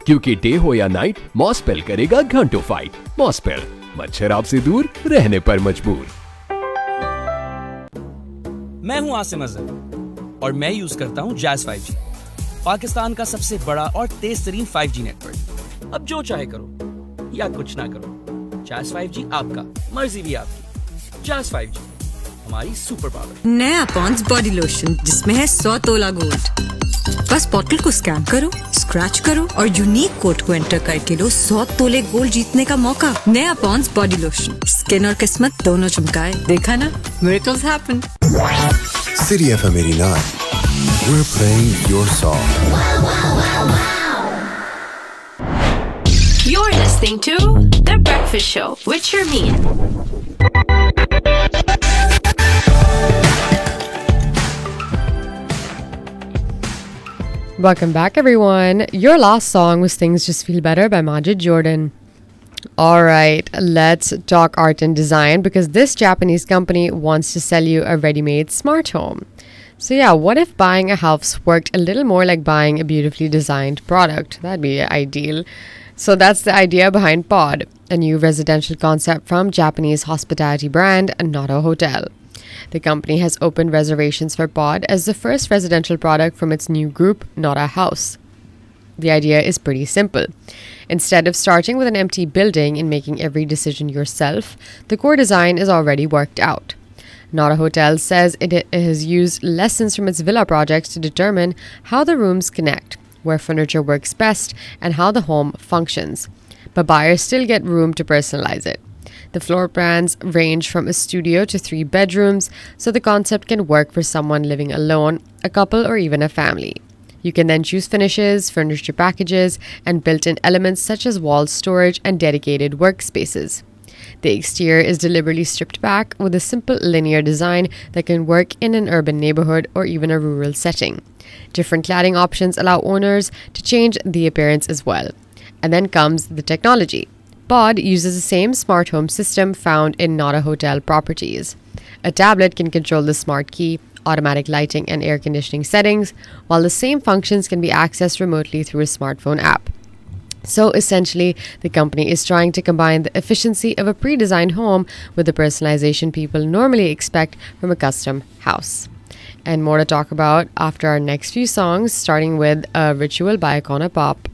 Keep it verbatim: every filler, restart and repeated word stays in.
क्योंकि डे हो या नाइट, मॉसपेल करेगा घंटों फाइट। मॉसपेल, मच्छर आपसे दूर, रहने पर मजबूर। मैं हूं आसिम अजहर और मैं यूज करता हूं जैज़ फाइव जी, पाकिस्तान का सबसे बड़ा और तेज तरीन फाइव जी नेटवर्क। अब जो चाहे करो या कुछ ना करो, जैज़ फाइव जी आपका, मर्जी भी आपकी। जैज़ फाइव जी, हमारी सुपर पावर। नया पॉन्ड्स बॉडी लोशन जिसमें है सौ तोला गोल्ड। बस बॉटल को स्कैन करो, स्क्रैच करो और यूनिक कोड को एंटर करके लो सौ तोले गोल्ड जीतने का मौका। नया पॉन्ड्स बॉडी लोशन, स्किन और किस्मत दोनों चमकाए। देखा ना, miracles happen. City F M eighty-nine. We're playing your song. You're listening to The Breakfast Show with Sharmeen. Welcome back, everyone. Your last song was Things Just Feel Better by Majid Jordan. All right, let's talk art and design because this Japanese company wants to sell you a ready-made smart home. So yeah, what if buying a house worked a little more like buying a beautifully designed product? That'd be ideal. So that's the idea behind Pod, a new residential concept from Japanese hospitality brand Noto Hotel. The company has opened reservations for Pod as the first residential product from its new group, Noto House. The idea is pretty simple. Instead of starting with an empty building and making every decision yourself, the core design is already worked out. Noto Hotel says it has used lessons from its villa projects to determine how the rooms connect, where furniture works best, and how the home functions. But buyers still get room to personalize it. The floor plans range from a studio to three bedrooms, so the concept can work for someone living alone, a couple, or even a family. You can then choose finishes, furniture packages, and built-in elements such as wall storage and dedicated workspaces. The exterior is deliberately stripped back with a simple linear design that can work in an urban neighborhood or even a rural setting. Different cladding options allow owners to change the appearance as well. And then comes the technology. Pod uses the same smart home system found in Noto Hotel properties. A tablet can control the smart key, automatic lighting, and air conditioning settings, while the same functions can be accessed remotely through a smartphone app. So essentially, the company is trying to combine the efficiency of a pre-designed home with the personalization people normally expect from a custom house. And more to talk about after our next few songs, starting with a Ritual by Icona Pop.